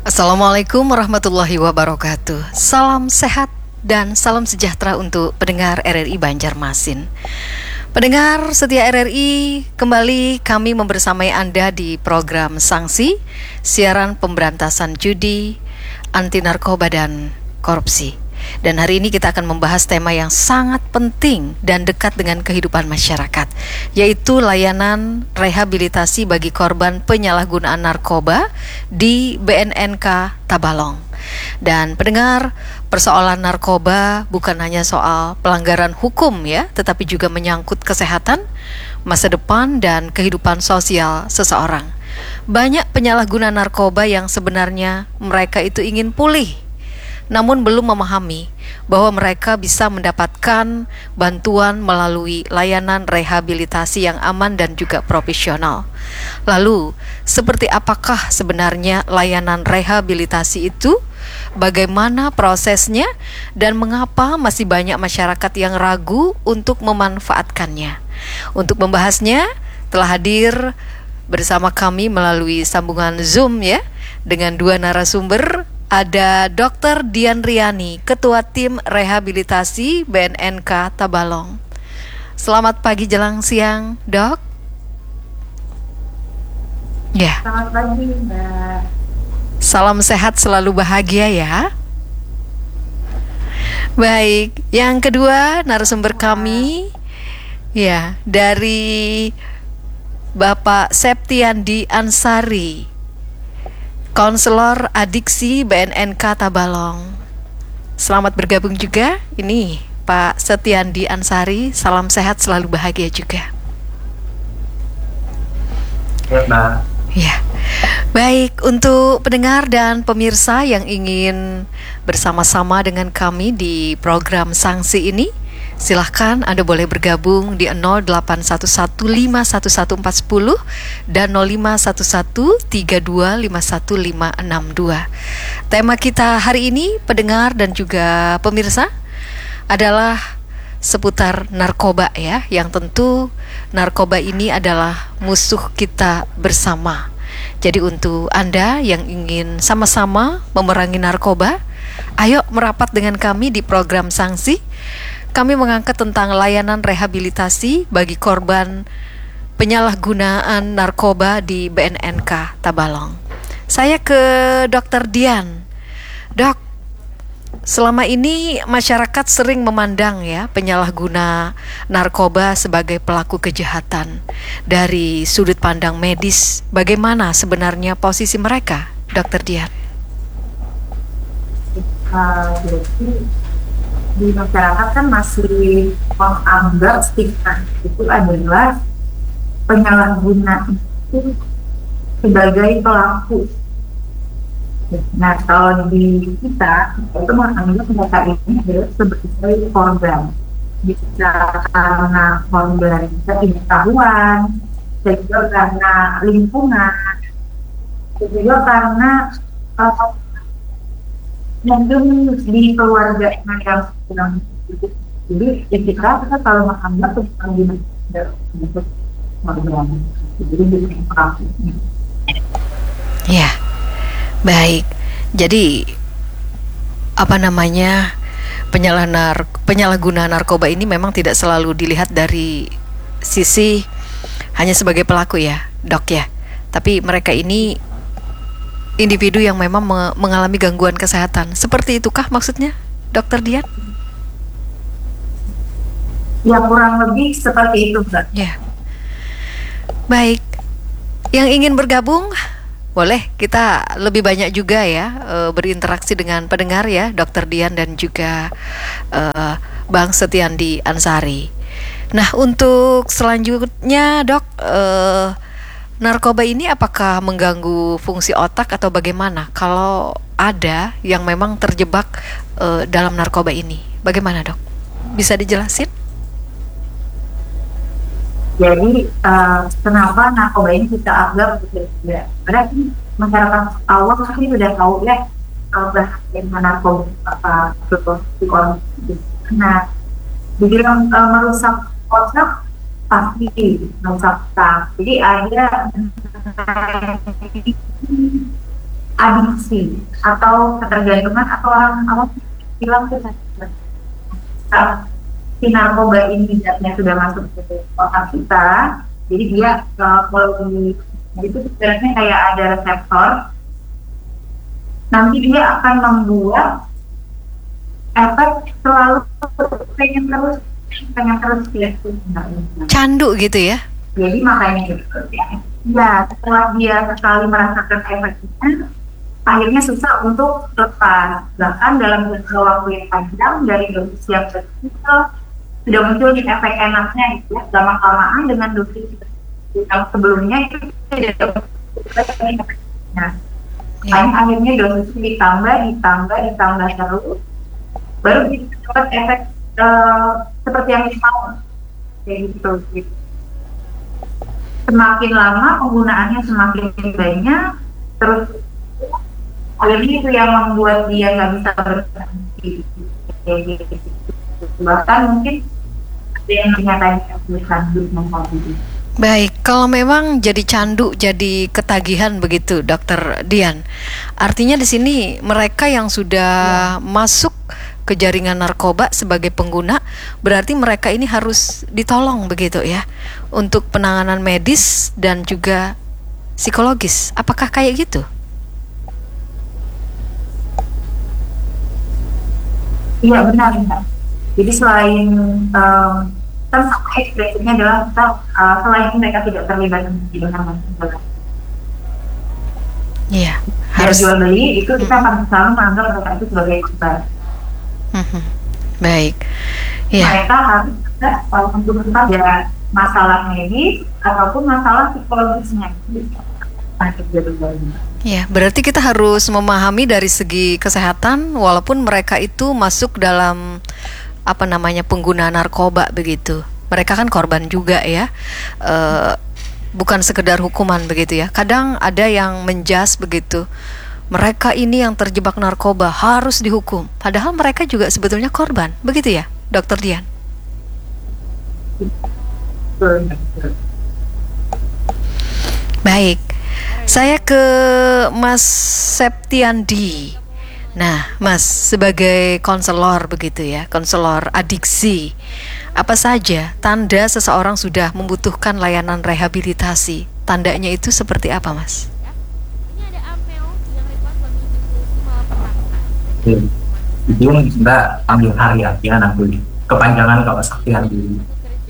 Assalamualaikum warahmatullahi wabarakatuh. Salam sehat dan salam sejahtera untuk pendengar RRI Banjarmasin. Pendengar setia RRI, kembali kami membersamai Anda di program Sanksi, siaran pemberantasan judi, anti narkoba dan korupsi. Dan hari ini kita akan membahas tema yang sangat penting dan dekat dengan kehidupan masyarakat, yaitu layanan rehabilitasi bagi korban penyalahgunaan narkoba di BNNK Tabalong. Dan pendengar, persoalan narkoba bukan hanya soal pelanggaran hukum ya, tetapi juga menyangkut kesehatan, masa depan dan kehidupan sosial seseorang. Banyak penyalahguna narkoba yang sebenarnya mereka itu ingin pulih, namun belum memahami bahwa mereka bisa mendapatkan bantuan melalui layanan rehabilitasi yang aman dan juga profesional. Lalu, seperti apakah sebenarnya layanan rehabilitasi itu? Bagaimana prosesnya? Dan mengapa masih banyak masyarakat yang ragu untuk memanfaatkannya? Untuk membahasnya, telah hadir bersama kami melalui sambungan Zoom ya, dengan dua narasumber. Ada Dr. Dian Riani, Ketua Tim Rehabilitasi BNNK Tabalong. Selamat pagi jelang siang, Dok. Ya. Selamat pagi, Mbak. Salam sehat selalu bahagia ya. Baik, yang kedua narasumber kami ya dari Bapak Septiandi Ansari, Konselor Adiksi BNNK Tabalong. Selamat bergabung juga. Ini Pak Septiandi Ansari. Salam sehat selalu bahagia juga. Ya. Baik, untuk pendengar dan pemirsa yang ingin bersama-sama dengan kami di program Sanksi ini, silahkan Anda boleh bergabung di 0811511410 dan 051132515562. Tema kita hari ini, pendengar dan juga pemirsa, adalah seputar narkoba ya, yang tentu narkoba ini adalah musuh kita bersama. Jadi untuk Anda yang ingin sama-sama memerangi narkoba, ayo merapat dengan kami di program Sanksi. Kami mengangkat tentang layanan rehabilitasi bagi korban penyalahgunaan narkoba di BNNK Tabalong. Saya ke Dr. Dian. Dok, selama ini masyarakat sering memandang ya penyalahguna narkoba sebagai pelaku kejahatan. Dari sudut pandang medis, bagaimana sebenarnya posisi mereka, Dr. Dian? Di masyarakat kan masih menganggap stigma itu adalah penyalahguna itu sebagai pelaku. Nah, kalau di kita itu menganggap mereka ini adalah sebagai korban. Bisa karena korban ketidaktahuan, juga karena lingkungan, juga karena mungkin di keluarga yang sedang hidup. Jadi kita kalau menganggap tentang untuk korban. Jadi bukan pelaku. Ya, baik. Jadi penyalahguna narkoba ini memang tidak selalu dilihat dari sisi hanya sebagai pelaku ya, Dok ya. Tapi mereka ini individu yang memang mengalami gangguan kesehatan. Seperti itukah maksudnya, Dr. Dian? Ya, kurang lebih seperti itu, Mbak. Ya. Baik. Yang ingin bergabung, boleh kita lebih banyak juga ya berinteraksi dengan pendengar ya, Dr. Dian dan juga Bang Septiandi Ansari. Nah, untuk selanjutnya, Dok, narkoba ini apakah mengganggu fungsi otak atau bagaimana? Kalau ada yang memang terjebak dalam narkoba ini, bagaimana, Dok? Bisa dijelasin? Jadi kenapa narkoba ini kita anggap berbeda? Berarti masyarakat awam pasti sudah tahu ya bahwa narkoba apa itu. Nah, dibilang merusak otak pasti merusak otak. Jadi ada adiksi atau ketergantungan, atau orang bilang tuh si narkoba ini zatnya sudah masuk ke otak kita, jadi dia kalau itu sebenarnya kayak ada reseptor, nanti dia akan membuat efek selalu pengen terus ya. Candu gitu ya. Jadi makanya ya setelah dia sekali merasakan efeknya, akhirnya susah untuk lepas. Bahkan dalam jangka waktu yang panjang dari dosis yang kecil sudah muncul nih efek enaknya gitu ya. Lama-lamaan dengan dosis yang sebelumnya itu tidak efeknya. Akhirnya dosis ditambah terus, baru dapat efek seperti yang kita mau, kayak gitu. Semakin lama penggunaannya semakin banyak, terus akhirnya itu yang membuat dia nggak bisa berhenti. Bahkan mungkin ada yang dinyatakan candu mengkonsumsi. Baik, kalau memang jadi candu, jadi ketagihan begitu, Dokter Dian. Artinya di sini mereka yang sudah masuk ke jaringan narkoba sebagai pengguna, berarti mereka ini harus ditolong begitu ya, untuk penanganan medis dan juga psikologis. Apakah kayak gitu? Iya, benar. Jadi selain kan ekspresinya adalah kita selain mereka tidak terlibat dengan masalah, iya, harus jual beli, itu kita akan selalu menganggap mereka itu sebagai korban. Baik, ya. Mereka harus untuk ada masalah medis ataupun masalah psikologisnya. Ya, berarti kita harus memahami dari segi kesehatan, walaupun mereka itu masuk dalam pengguna narkoba begitu. Mereka kan korban juga ya, bukan sekedar hukuman begitu ya. Kadang ada yang menjas begitu, mereka ini yang terjebak narkoba harus dihukum, padahal mereka juga sebetulnya korban, begitu ya, Dokter Dian? Baik, saya ke Mas Septiandi. Nah, Mas, sebagai konselor begitu ya, konselor adiksi, apa saja tanda seseorang sudah membutuhkan layanan rehabilitasi? Tandanya itu seperti apa, Mas? Itu Mbak ambil hari ya nanti kepanjangan kalau sekian dulu.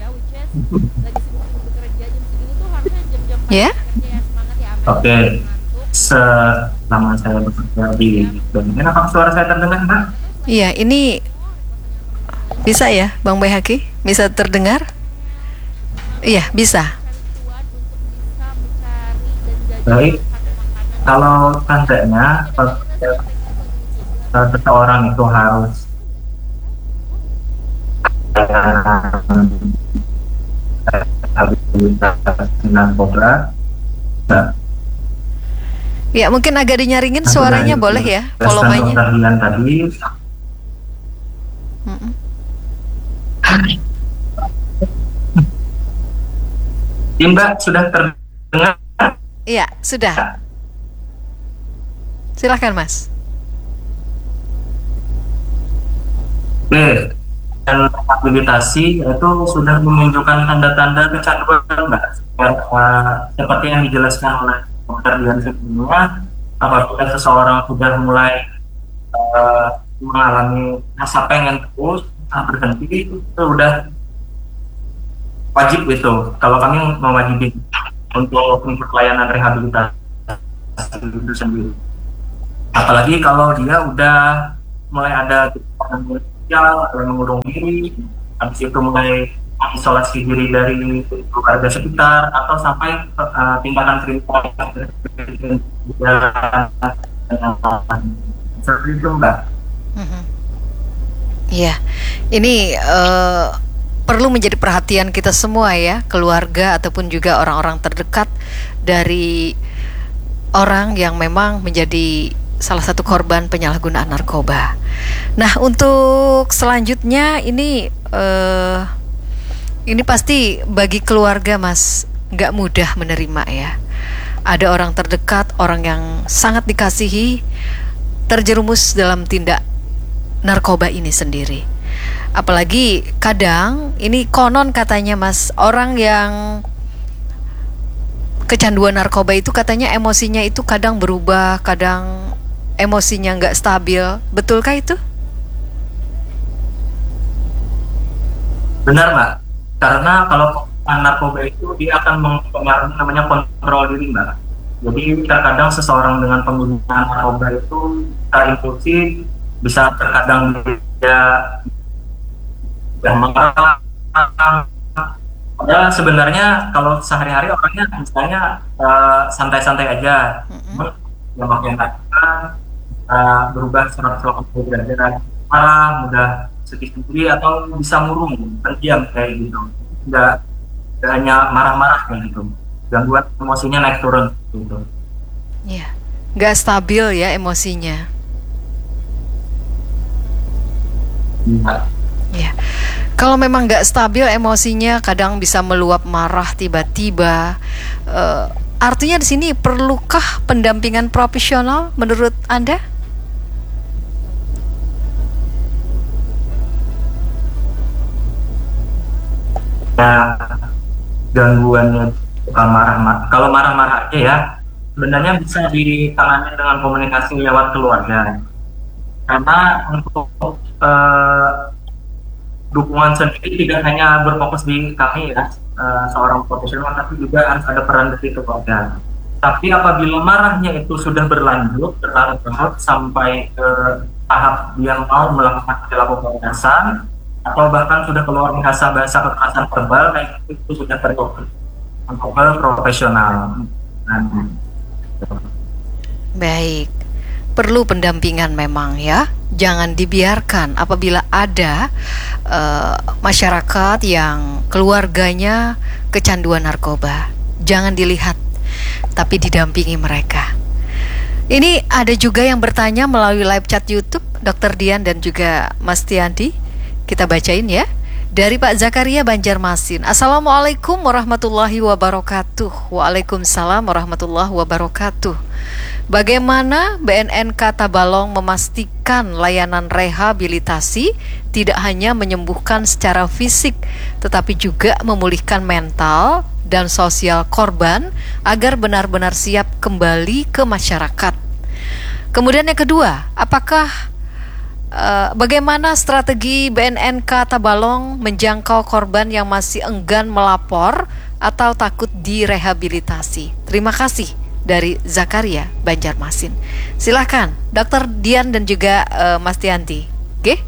Ya? Oke. Selama saya bekerja di BUMN, apakah suara saya terdengar, Mbak? Iya, ini bisa ya, Bang Bayhaki? Bisa terdengar? Iya, bisa. Baik. Kalau tandanya seseorang itu harus narkoba. Ya, mungkin agak dinyaringin suaranya, boleh ya, volumenya. Tadi. Ya, Mbak, sudah terdengar? Iya, sudah. Silakan, Mas. Oke, dan rehabilitasi itu sudah menunjukkan tanda-tanda kecanduan, Mbak. Seperti yang dijelaskan oleh Dokter Dian sebelumnya, apabila seseorang sudah mulai mengalami rasa pengen terus berhenti, itu sudah wajib itu. Kalau kami mewajibkan untuk pelayanan rehabilitasi itu sendiri. Apalagi kalau dia udah mulai ada kegiatan sosial, mengurung diri, habis itu mulai isolasi diri dari keluarga sekitar, atau sampai tindakan kriminal seperti itu, Mbak. Iya, ini perlu menjadi perhatian kita semua ya, keluarga ataupun juga orang-orang terdekat dari orang yang memang menjadi salah satu korban penyalahgunaan narkoba. Nah, untuk selanjutnya ini pasti bagi keluarga, Mas, nggak mudah menerima ya. ada orang terdekat, orang yang sangat dikasihi, terjerumus dalam tindak narkoba ini sendiri. Apalagi kadang, ini konon katanya Mas, orang yang kecanduan narkoba itu katanya emosinya itu kadang berubah, kadang emosinya nggak stabil. Betulkah itu? Benar Mbak, karena kalau narkoba itu dia akan mempengaruhi namanya kontrol diri Mbak. Jadi terkadang seseorang dengan penggunaan narkoba itu bisa impulsif, bisa terkadang dia marah. Padahal sebenarnya kalau sehari-hari orangnya misalnya santai-santai aja, yang makin berubah 180 derajat, marah, mudah sedih sendiri atau bisa murung, terdiam kayak gitu. Nggak hanya marah-marah kayak gitu. Gangguan emosinya naik turun gitu. Iya, nggak stabil ya emosinya. Ya, kalau memang nggak stabil emosinya, kadang bisa meluap marah tiba-tiba. Artinya di sini perlukah pendampingan profesional menurut Anda? Nah, gangguannya bukan marah-marah. Kalau marah-marah aja ya, sebenarnya bisa ditangani dengan komunikasi lewat keluarga. Karena untuk dukungan sendiri tidak hanya berfokus di kami ya, seorang profesional, tapi juga harus ada peran dari keluarga. Tapi apabila marahnya itu sudah berlanjut, berlarut-larut sampai ke tahap dia mau melakukan perilaku kekerasan, atau bahkan sudah keluar bahasa kekerasan verbal, nah itu sudah perlu profesional. Baik, perlu pendampingan memang ya. Jangan dibiarkan apabila ada masyarakat yang keluarganya kecanduan narkoba. Jangan dilihat, tapi didampingi mereka. Ini ada juga yang bertanya melalui live chat YouTube, Dr. Dian dan juga Mas Tianti. Kita bacain ya. Dari Pak Zakaria Banjarmasin. Assalamualaikum warahmatullahi wabarakatuh. Waalaikumsalam warahmatullahi wabarakatuh. Bagaimana BNNK Tabalong memastikan layanan rehabilitasi tidak hanya menyembuhkan secara fisik, tetapi juga memulihkan mental dan sosial korban agar benar-benar siap kembali ke masyarakat? Kemudian yang kedua, bagaimana strategi BNNK Tabalong menjangkau korban yang masih enggan melapor atau takut direhabilitasi? Terima kasih. Dari Zakaria Banjarmasin. Silahkan Dr. Dian dan juga Mas Tianti. Oke?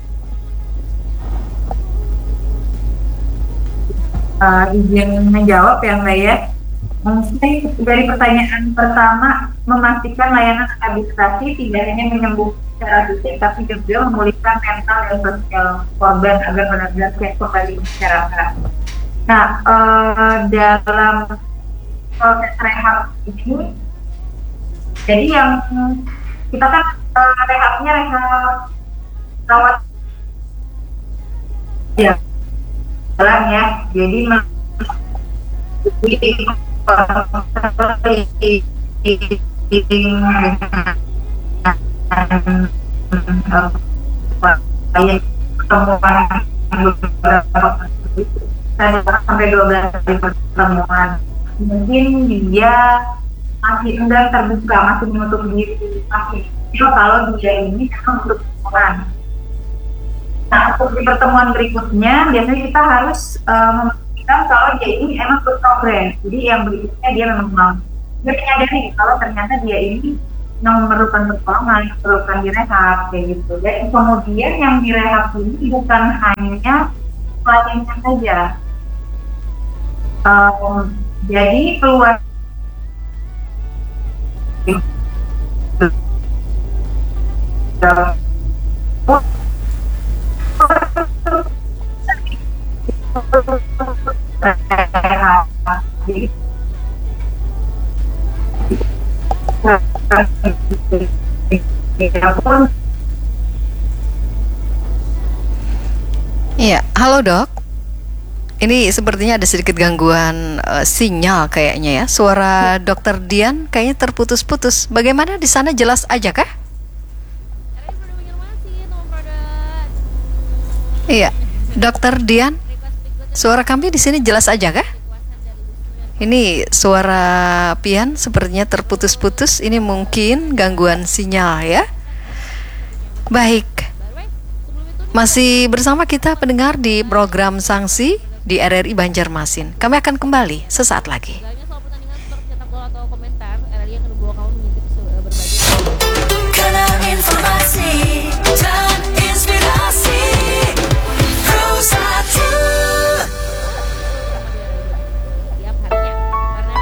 Izin menjawab ya Mbak ya. Mungkin dari pertanyaan pertama, memastikan layanan rehabilitasi tidak hanya menyembuhkan secara fisik, tapi juga memulihkan mental dan sosial korban agar benar-benar siap kembali ke masyarakat. Nah, dalam proses rehab ini, jadi yang kita kan rehabnya rehab rawat ya, jalan ya. Jadi sampai 12 kali pertemuan. Mungkin dia masih enggan terbuka, masih menutup diri, masih kalau dia ini memang untuk pertemuan. Nah, untuk di pertemuan berikutnya biasanya kita harus memastikan kalau dia ini emang berprogres. Jadi yang berikutnya dia memang mau. Dia menyadari kalau ternyata dia ini memerlukan pertolongan, memerlukan direhab kayak gitu. Dan kemudian yang direhab ini bukan hanya pelatihannya saja. Jadi keluar Iya, halo Dok. Ini sepertinya ada sedikit gangguan sinyal kayaknya ya. Suara Dokter Dian kayaknya terputus-putus. Bagaimana di sana, jelas aja kah? Iya, Dokter Dian, suara kami di sini jelas aja kah? Ini suara Pian sepertinya terputus-putus. Ini mungkin gangguan sinyal ya. Baik, masih bersama kita pendengar di program Sanksi di RRI Banjarmasin. Kami akan kembali sesaat lagi.